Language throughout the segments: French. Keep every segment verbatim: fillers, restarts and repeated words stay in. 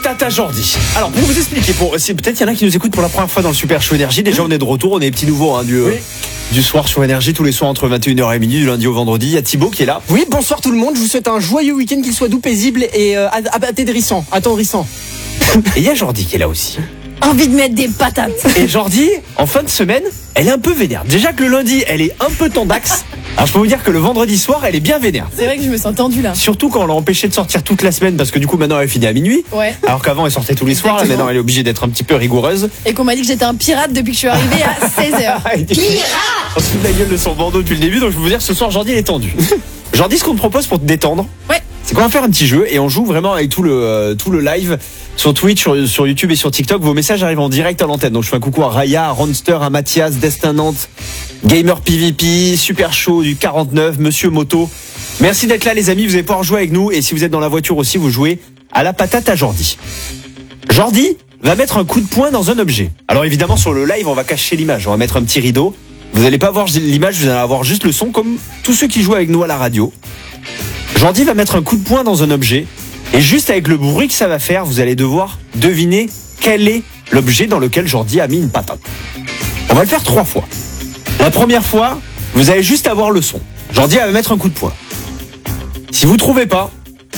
Tata Jordi. Alors pour vous expliquer, pour, c'est, peut-être il y en a qui nous écoutent pour la première fois dans le Super Show Énergie. Déjà on est de retour, on est les petits nouveaux hein, du, oui. du soir sur Énergie, tous les soirs entre vingt et une heures et minuit, du lundi au vendredi. Il y a Thibaut qui est là. Oui, bonsoir tout le monde, je vous souhaite un joyeux week-end, qu'il soit doux, paisible et euh, attendrissant. attendrissant. Et il y a Jordi qui est là aussi. Envie de mettre des patates. Et Jordi, en fin de semaine, elle est un peu vénère. Déjà que le lundi, elle est un peu tendax. Alors je peux vous dire que le vendredi soir, elle est bien vénère. C'est vrai que je me sens tendue là. Surtout quand on l'a empêchée de sortir toute la semaine, parce que du coup maintenant elle finit à minuit. Ouais. Alors qu'avant elle sortait tous les soirs, là, maintenant elle est obligée d'être un petit peu rigoureuse. Et qu'on m'a dit que j'étais un pirate depuis que je suis arrivée à seize heures. Pirate. On se fout de la gueule de son bandeau depuis le début, donc je peux vous dire ce soir Jordi elle est tendue. Jordi, ce qu'on te propose pour te détendre, ouais, c'est qu'on va faire un petit jeu et on joue vraiment avec tout le euh, tout le live sur Twitch, sur, sur YouTube et sur TikTok. Vos messages arrivent en direct à l'antenne. Donc je fais un coucou à Raya, à Ronster, à Mathias, Destin Nantes, Gamer P V P, Super Show du quarante-neuf, Monsieur Moto. Merci d'être là les amis, vous allez pouvoir jouer avec nous et si vous êtes dans la voiture aussi, vous jouez à la patate à Jordi. Jordi va mettre un coup de poing dans un objet. Alors évidemment sur le live, on va cacher l'image, on va mettre un petit rideau. Vous n'allez pas voir l'image, vous allez avoir juste le son comme tous ceux qui jouent avec nous à la radio. Jordi va mettre un coup de poing dans un objet et juste avec le bruit que ça va faire, vous allez devoir deviner quel est l'objet dans lequel Jordi a mis une patate. On va le faire trois fois. La première fois, vous allez juste avoir le son. Jordi va mettre un coup de poing. Si vous ne trouvez pas,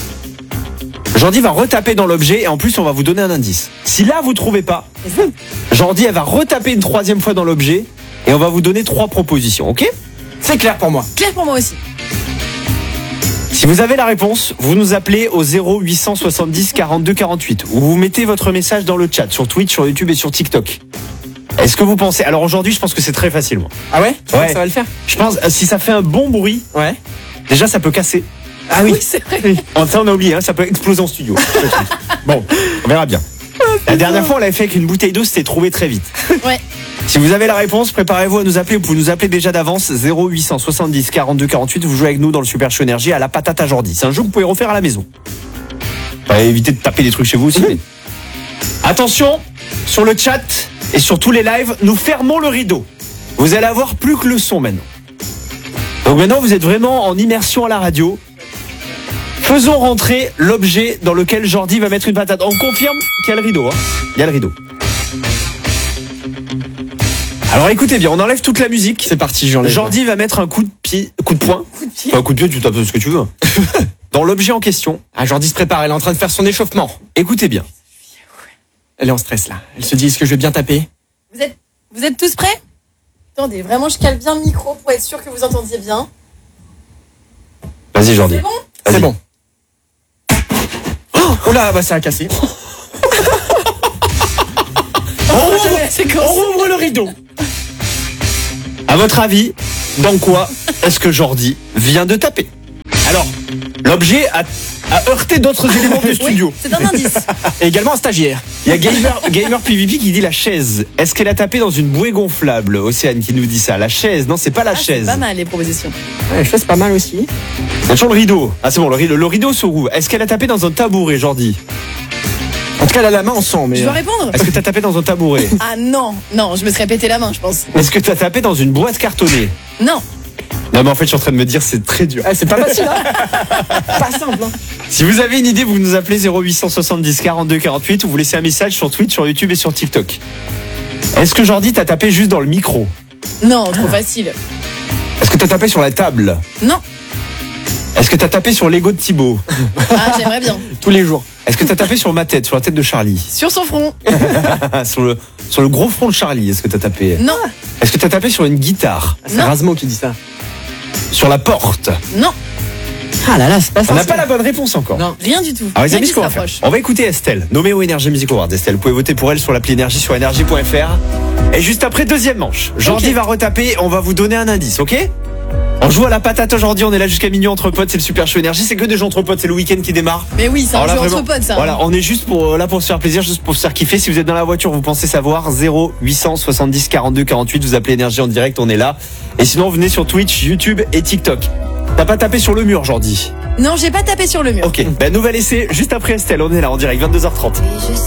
Jordi va retaper dans l'objet et en plus on va vous donner un indice. Si là vous ne trouvez pas, Jordi elle va retaper une troisième fois dans l'objet et on va vous donner trois propositions, ok ? C'est clair pour moi. Clair pour moi aussi. Si vous avez la réponse, vous nous appelez au zéro huit cent soixante-dix quarante-deux quarante-huit ou vous mettez votre message dans le chat sur Twitch, sur YouTube et sur TikTok. Est-ce que vous pensez... Alors aujourd'hui, je pense que c'est très facile, moi. Ah ouais ? Ouais. Ça va le faire. Je pense, si ça fait un bon bruit, ouais. Déjà ça peut casser. Ah oui, oui c'est vrai. En ça on a oublié, hein, ça peut exploser en studio. Bon, on verra bien. La dernière fois, on l'avait fait avec une bouteille d'eau, c'était trouvé très vite. Ouais. Si vous avez la réponse, préparez-vous à nous appeler. Vous pouvez nous appeler déjà d'avance zéro huit cent soixante-dix quarante-deux quarante-huit. Vous jouez avec nous dans le Super Show Énergie à la patate à Jordi. C'est un jeu que vous pouvez refaire à la maison. Enfin, évitez de taper des trucs chez vous aussi. Mais... Attention, sur le chat et sur tous les lives, nous fermons le rideau. Vous allez avoir plus que le son maintenant. Donc maintenant, vous êtes vraiment en immersion à la radio. Faisons rentrer l'objet dans lequel Jordi va mettre une patate. On confirme qu'il y a le rideau. Hein. Il y a le rideau. Alors écoutez bien, on enlève toute la musique. C'est parti, j'enlève. Jordi va mettre un coup de pied, coup de poing. Coup de pied. Enfin, un coup de pied, tu tapes ce que tu veux. Dans l'objet en question. Ah, Jordi se prépare, elle est en train de faire son échauffement. Écoutez bien. Elle est en stress là. Elle se dit, est-ce que je vais bien taper ? Vous êtes, vous êtes tous prêts ? Attendez, vraiment, je cale bien le micro pour être sûr que vous entendiez bien. Vas-y Jordi. C'est bon ? Vas-y. C'est bon. Oh là, bah ça a cassé. On rouvre, c'est on rouvre le rideau. À votre avis, dans quoi est-ce que Jordi vient de taper ? Alors, l'objet a, a heurté d'autres éléments du studio. Oui, c'est un indice. Et également un stagiaire. Il y a Gamer, Gamer P V P qui dit la chaise. Est-ce qu'elle a tapé dans une bouée gonflable ? Océane qui nous dit ça. La chaise, non, c'est pas la Ah, chaise. c'est pas mal les propositions. Ouais, je fais pas mal aussi. Attention le rideau. Ah c'est bon, le rideau, le rideau se rouvre. Est-ce qu'elle a tapé dans un tabouret, Jordi ? En tout cas, elle a la main en sang, mais. Je dois répondre ? Est-ce que t'as tapé dans un tabouret ? Ah non, non, je me serais pété la main, je pense. Est-ce que t'as tapé dans une boîte cartonnée ? Non. Non mais en fait je suis en train de me dire c'est très dur. Ah, c'est pas facile, hein. Pas simple, hein. Si vous avez une idée, vous nous appelez zéro huit cent soixante-dix quarante-deux quarante-huit ou vous laissez un message sur Twitch, sur YouTube et sur TikTok. Est-ce que Jordi t'a tapé juste dans le micro ? Non, trop facile. Est-ce que t'as tapé sur la table ? Non. Est-ce que t'as tapé sur l'ego de Thibaut ? Ah, j'aimerais bien. Tous les jours. Est-ce que t'as tapé sur ma tête, sur la tête de Charlie ? Sur son front. sur, le, sur le gros front de Charlie, est-ce que t'as tapé ? Non. Est-ce que t'as tapé sur une guitare ? C'est Non. Rasmo qui dit ça. Sur la porte ? Non. Ah là là, c'est pas ça. On n'a pas la bonne réponse encore. Non, rien du tout. Alors les Rien amis, qui ce qu'on se va faire, rapproche. on va écouter Estelle, nommée au Energy Music Awards. Estelle, vous pouvez voter pour elle sur l'appli Énergie sur énergie point f r. Et juste après, deuxième manche, Jordi Okay. va retaper, on va vous donner un indice, ok ? On joue à la patate aujourd'hui, on est là jusqu'à minuit entre potes, c'est le Super Show Énergie, c'est que des gens entre potes, c'est le week-end qui démarre. Mais oui, c'est un Alors là, jeu vraiment, entre potes, ça. Voilà, on est juste pour, là pour se faire plaisir, juste pour se faire kiffer. Si vous êtes dans la voiture, vous pensez savoir, zéro huit cent soixante-dix quarante-deux quarante-huit, vous appelez Énergie en direct, on est là. Et sinon, venez sur Twitch, YouTube et TikTok. T'as pas tapé sur le mur, Jordi ? Non, j'ai pas tapé sur le mur. Ok, ben nouvelle essai, juste après Estelle, on est là en direct, vingt-deux heures trente.